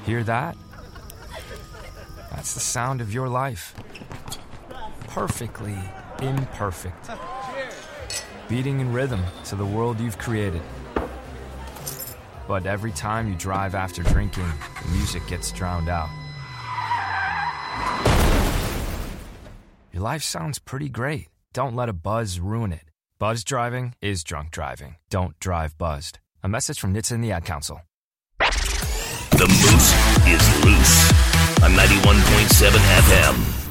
Hear that? That's the sound of your life. Perfectly imperfect. Beating in rhythm to the world you've created. But every time you drive after drinking, the music gets drowned out. Your life sounds pretty great. Don't let a buzz ruin it. Buzz driving is drunk driving. Don't drive buzzed. A message from NHTSA and the Ad Council. The Moose is loose on 91.7 FM.